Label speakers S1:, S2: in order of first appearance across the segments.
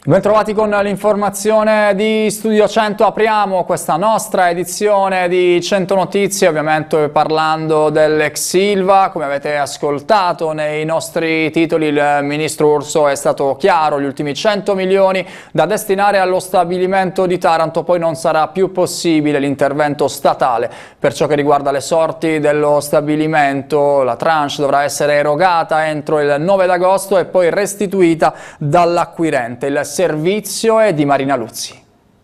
S1: Bentrovati con l'informazione di Studio 100, apriamo questa nostra edizione di 100 Notizie, ovviamente parlando dell'ex Ilva. Come avete ascoltato nei nostri titoli, il ministro Urso è stato chiaro: gli ultimi 100 milioni da destinare allo stabilimento di Taranto, poi non sarà più possibile l'intervento statale. Per ciò che riguarda le sorti dello stabilimento, la tranche dovrà essere erogata entro il 9 d'agosto e poi restituita dall'acquirente. Il servizio è di Marina Luzzi.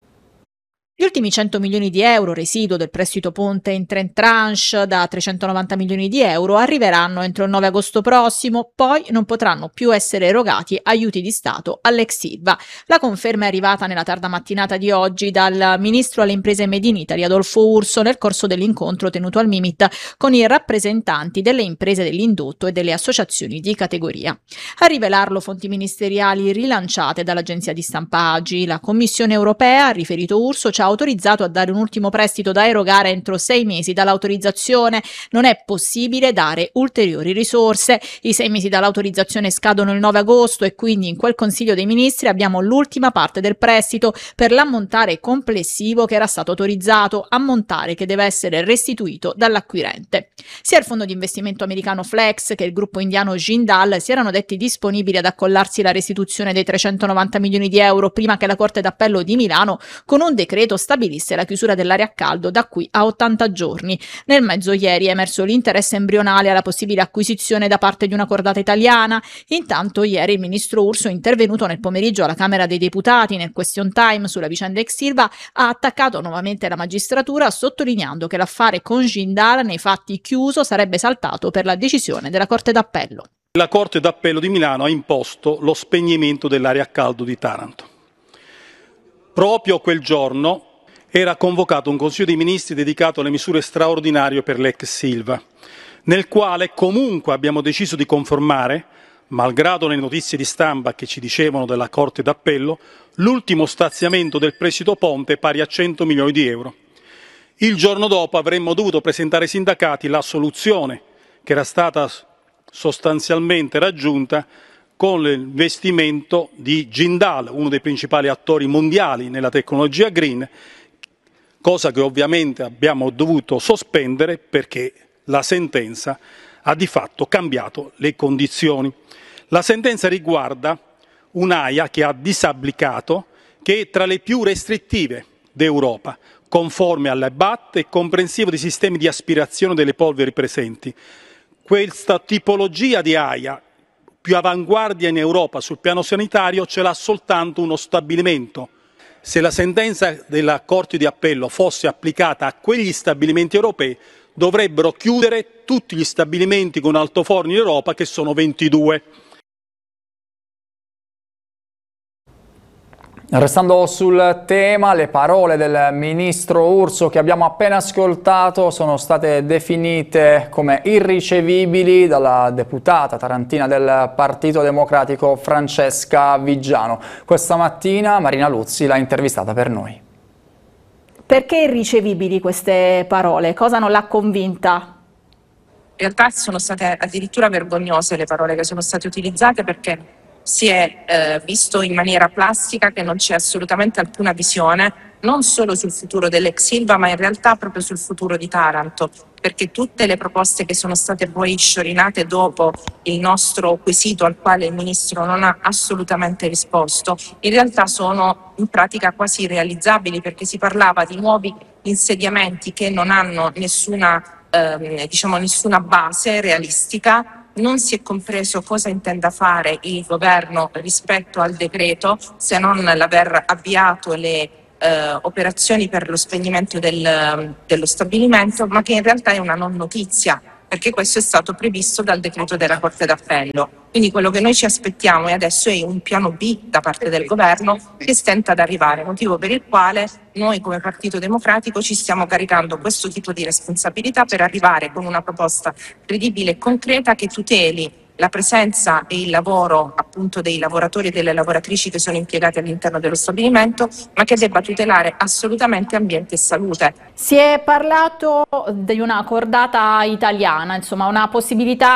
S2: Gli ultimi 100 milioni di euro, residuo del prestito ponte in 3 tranche da 390 milioni di euro, arriveranno entro il 9 agosto prossimo, poi non potranno più essere erogati aiuti di Stato all'ex Ilva. La conferma è arrivata nella tarda mattinata di oggi dal ministro alle imprese Made in Italy Adolfo Urso nel corso dell'incontro tenuto al Mimit con i rappresentanti delle imprese dell'indotto e delle associazioni di categoria. A rivelarlo fonti ministeriali rilanciate dall'agenzia di stampa AGI. La Commissione europea, ha riferito Urso, ci ha autorizzato a dare un ultimo prestito da erogare entro 6 mesi dall'autorizzazione. Non è possibile dare ulteriori risorse. I 6 mesi dall'autorizzazione scadono il 9 agosto e quindi in quel Consiglio dei Ministri abbiamo l'ultima parte del prestito per l'ammontare complessivo che era stato autorizzato, ammontare che deve essere restituito dall'acquirente. Sia il fondo di investimento americano Flex che il gruppo indiano Jindal si erano detti disponibili ad accollarsi la restituzione dei 390 milioni di euro prima che la Corte d'Appello di Milano con un decreto stabilisse la chiusura dell'area a caldo da qui a 80 giorni. Nel mezzo ieri è emerso l'interesse embrionale alla possibile acquisizione da parte di una cordata italiana. Intanto ieri il ministro Urso, intervenuto nel pomeriggio alla Camera dei Deputati nel question time sulla vicenda ex Ilva, ha attaccato nuovamente la magistratura, sottolineando che l'affare con Jindal nei fatti chiuso sarebbe saltato per la decisione della Corte d'Appello.
S3: La Corte d'Appello di Milano ha imposto lo spegnimento dell'area a caldo di Taranto. Proprio quel giorno era convocato un Consiglio dei Ministri dedicato alle misure straordinarie per l'ex Ilva, nel quale comunque abbiamo deciso di confermare, malgrado le notizie di stampa che ci dicevano della Corte d'Appello, l'ultimo stanziamento del prestito ponte pari a 100 milioni di euro. Il giorno dopo avremmo dovuto presentare ai sindacati la soluzione che era stata sostanzialmente raggiunta con l'investimento di Jindal, uno dei principali attori mondiali nella tecnologia green, cosa che ovviamente abbiamo dovuto sospendere perché la sentenza ha di fatto cambiato le condizioni. La sentenza riguarda un'AIA che ha disapplicato, che è tra le più restrittive d'Europa, conforme alle BAT e comprensivo dei sistemi di aspirazione delle polveri presenti. Questa tipologia di AIA più avanguardia in Europa sul piano sanitario ce l'ha soltanto uno stabilimento. Se la sentenza della Corte di Appello fosse applicata a quegli stabilimenti europei, dovrebbero chiudere tutti gli stabilimenti con altoforni in Europa, che sono 22.
S1: Restando sul tema, le parole del ministro Urso che abbiamo appena ascoltato sono state definite come irricevibili dalla deputata tarantina del Partito Democratico Francesca Viggiano. Questa mattina Marina Luzzi l'ha intervistata per noi.
S2: Perché irricevibili queste parole? Cosa non l'ha convinta?
S4: In realtà sono state addirittura vergognose le parole che sono state utilizzate, perché si è visto in maniera plastica che non c'è assolutamente alcuna visione, non solo sul futuro dell'ex Ilva, ma in realtà proprio sul futuro di Taranto, perché tutte le proposte che sono state poi sciorinate dopo il nostro quesito, al quale il Ministro non ha assolutamente risposto, in realtà sono in pratica quasi irrealizzabili, perché si parlava di nuovi insediamenti che non hanno nessuna base realistica. Non si è compreso cosa intenda fare il governo rispetto al decreto, se non l'aver avviato le operazioni per lo spegnimento dello stabilimento, ma che in realtà è una non notizia, perché questo è stato previsto dal decreto della Corte d'Appello. Quindi quello che noi ci aspettiamo adesso è un piano B da parte del governo che stenta ad arrivare, motivo per il quale noi come Partito Democratico ci stiamo caricando questo tipo di responsabilità per arrivare con una proposta credibile e concreta che tuteli la presenza e il lavoro appunto dei lavoratori e delle lavoratrici che sono impiegati all'interno dello stabilimento, ma che debba tutelare assolutamente ambiente e salute.
S2: Si è parlato di una cordata italiana, insomma una possibilità